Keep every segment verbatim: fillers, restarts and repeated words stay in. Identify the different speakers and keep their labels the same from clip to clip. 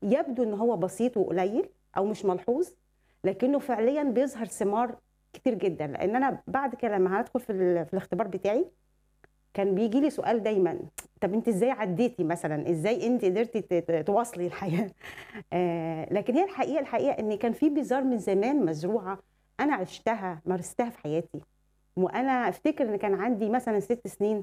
Speaker 1: يبدو ان هو بسيط وقليل او مش ملحوظ، لكنه فعليا بيظهر ثمار كتير جدا. لان انا بعد كده لما هدخل في, ال- في الاختبار بتاعي كان بيجي لي سؤال دايما: طب انت ازاي عديتي مثلا، ازاي انت قدرتي ت- ت- تواصلي الحياه؟ آه لكن هي الحقيقه الحقيقه ان كان في بذار من زمان مزروعه، انا عشتها مارستها في حياتي. وانا افتكر ان كان عندي مثلا ست سنين،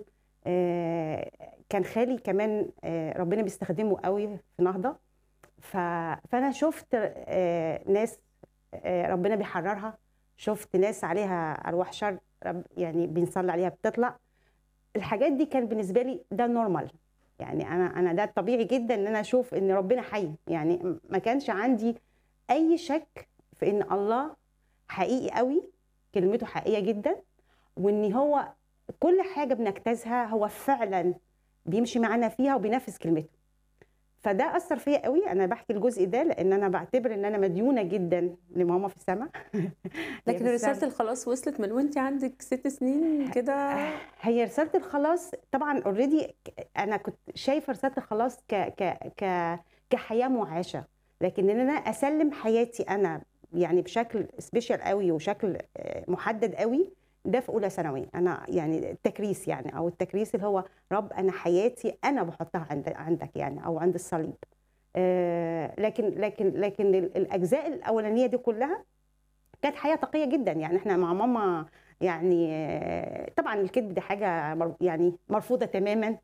Speaker 1: آه كان خالي كمان آه ربنا بيستخدمه قوي في نهضه. ف... فانا شفت آه ناس آه ربنا بيحررها، شفت ناس عليها ارواح شر رب يعني بنصلي عليها بتطلع. الحاجات دي كان بالنسبه لي ده نورمال، يعني انا انا ده طبيعي جدا ان انا اشوف ان ربنا حي. يعني ما كانش عندي اي شك في ان الله حقيقي قوي، كلمته حقيقيه جدا، وان هو كل حاجه بنجتازها هو فعلا بيمشي معانا فيها وبينفذ كلمته. فده اثر فيا قوي. انا بحكي الجزء ده لان انا بعتبر ان انا مديونه جدا لماما في السماء. هي في
Speaker 2: لكن رسالة
Speaker 1: السماء.
Speaker 2: الخلاص وصلت من وأنتِ عندِك ست سنين كده؟
Speaker 1: هي رساله الخلاص طبعا اوريدي انا كنت شايفه رساله الخلاص ك ك ك كحياه معاشه، لكن ان انا اسلم حياتي انا يعني بشكل سبيشال قوي وشكل آه، محدد قوي، ده في اولى ثانوي. انا يعني التكريس يعني او التكريس اللي هو رب انا حياتي انا بحطها عند عندك يعني او عند الصليب. آه، لكن لكن لكن ال- الاجزاء الاولانيه دي كلها كانت حياه تقيه جدا. يعني احنا مع ماما يعني آه، طبعا الكذب دي حاجه مر- يعني مرفوضه تماما.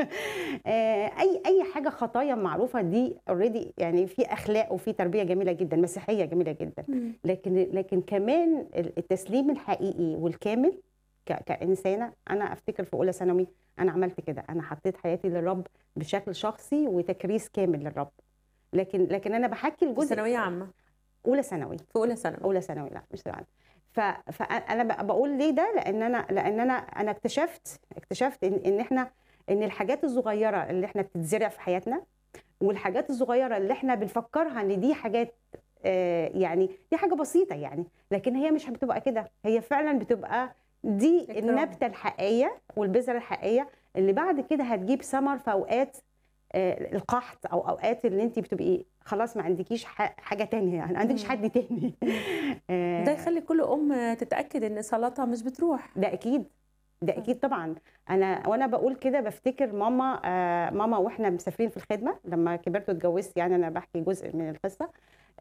Speaker 1: آه، اي اي حاجه خطايا معروفه دي اوريدي، يعني في اخلاق وفي تربيه جميله جدا مسيحيه جميله جدا.
Speaker 2: إمم.
Speaker 1: لكن لكن كمان التسليم الحقيقي والكامل ك- كانسانه، انا افتكر في اولى ثانوي انا عملت كده، انا حطيت حياتي للرب بشكل شخصي وتكريس كامل للرب. لكن لكن انا بحكي
Speaker 2: في
Speaker 1: الجزء
Speaker 2: ثانوية عامة،
Speaker 1: اولى ثانوي.
Speaker 2: في أولى ثانوي.
Speaker 1: اولى ثانوي لا مش ثانوي. ف... فانا بقول ليه ده، لان انا لان انا انا اكتشفت اكتشفت ان ان احنا ان الحاجات الصغيره اللي احنا بتتزرع في حياتنا، والحاجات الصغيره اللي احنا بنفكرها ان دي حاجات آه، يعني دي حاجه بسيطه يعني، لكن هي مش بتبقى كده. هي فعلا بتبقى دي
Speaker 2: إكرام.
Speaker 1: النبته الحقيقيه والبذره الحقيقيه اللي بعد كده هتجيب ثمر في اوقات آه، القحط او اوقات اللي انت بتبقي خلاص ما عندكيش ح- حاجه تانية، يعني ما عندكيش
Speaker 2: إمم.
Speaker 1: حد تاني.
Speaker 2: إمم. ده
Speaker 1: آه،
Speaker 2: يخلّي كل أم تتأكد إن صلاتها مش بتروح.
Speaker 1: ده اكيد، ده
Speaker 2: آه.
Speaker 1: اكيد طبعا. انا وانا بقول كده بفتكر ماما آه ماما واحنا مسافرين في الخدمه لما كبرت واتجوزت، يعني انا بحكي جزء من القصه.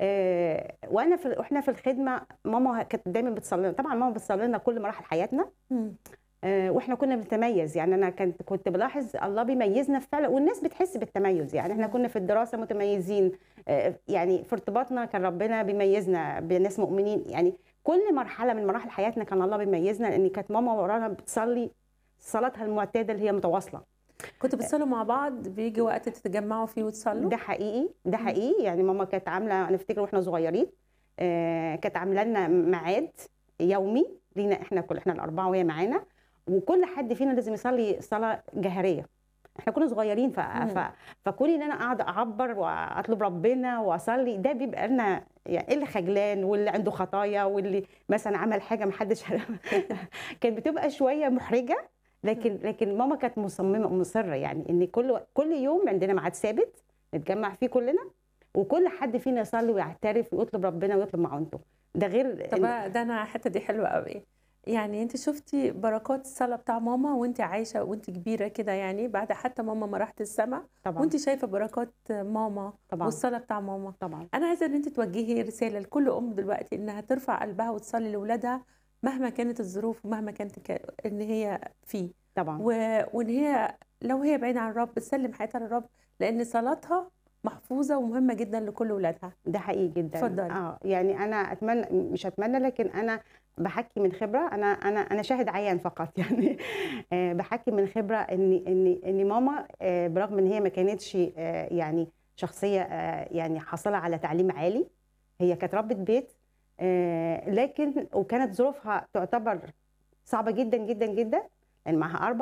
Speaker 1: آه وانا في واحنا في الخدمه ماما كانت دايما بتصلي لنا. طبعا ماما بتصلي لنا كل مراحل حياتنا.
Speaker 2: إمم.
Speaker 1: آه واحنا كنا بنتميز، يعني انا كنت كنت بلاحظ الله بيميزنا فعلا، والناس بتحس بالتميز. يعني احنا
Speaker 2: إمم.
Speaker 1: كنا في الدراسه متميزين، آه يعني في ارتباطنا كان ربنا بيميزنا بناس مؤمنين. يعني كل مرحله من مراحل حياتنا كان الله بيميزنا، لان كانت ماما ورانا بتصلي صلاتها المعتاده اللي هي متواصله.
Speaker 2: كنتوا بتصلوا مع بعض، بييجي وقت تتجمعوا فيه وتصلوا؟
Speaker 1: ده حقيقي، ده
Speaker 2: إمم.
Speaker 1: حقيقي. يعني ماما كانت عامله، انا افتكر واحنا صغيرين آه كانت عامله لنا ميعاد يومي لينا احنا كل احنا الاربعه وهي معانا، وكل حد فينا لازم يصلي صلاه جهريه. احنا كنا صغيرين ف...
Speaker 2: إمم.
Speaker 1: ف... فكوني ان انا قاعده اعبر واطلب ربنا واصلي، ده بيبقى لنا يعني اللي خجلان واللي عنده خطايا واللي مثلا عمل حاجه ما حدش كانت بتبقى شويه محرجه. لكن لكن ماما كانت مصممه مصره، يعني ان كل كل يوم عندنا ميعاد ثابت نتجمع فيه كلنا، وكل حد فينا يصلي ويعترف ويطلب ربنا ويطلب معونته. ده غير
Speaker 2: طب
Speaker 1: إن-
Speaker 2: ده أنا الحتة دي حلوة أوي. يعني أنتِ شُفتِ بركات الصلاة بتاع ماما وأنتِ عايشة وأنتِ كبيرة كده، يعني بعد حتى ماما ما راحت السما،
Speaker 1: طبعا
Speaker 2: وأنتِ شايفة بركات ماما
Speaker 1: طبعا
Speaker 2: والصلاة بتاع ماما.
Speaker 1: طبعا
Speaker 2: أنا عايزة إن أنتِ توجهي رسالة لكل أم دلوقتي إنها ترفع قلبها وتصلي لولادها مهما كانت الظروف ومهما كانت ك إن هي فيه،
Speaker 1: طبعا.
Speaker 2: و وإن هي لو هي بعيدة عن الرب تسلِّم حياتها للرب، لإن صلاتها محفوظة ومهمة جدًا لكل ولادها.
Speaker 1: ده حقيقي جدا.
Speaker 2: اتفضلي.
Speaker 1: اه يعني انا اتمنى، مش اتمنى لكن انا بحكي من خبره. انا انا انا شاهد عيان فقط يعني. آه بحكي من خبره ان ان ان ماما آه برغم ان هي ما كانتش آه يعني شخصيه آه يعني حاصله على تعليم عالي، هي كانت ربة بيت. آه لكن وكانت ظروفها تعتبر صعبه جدا جدا جدا، يعني معاها اربع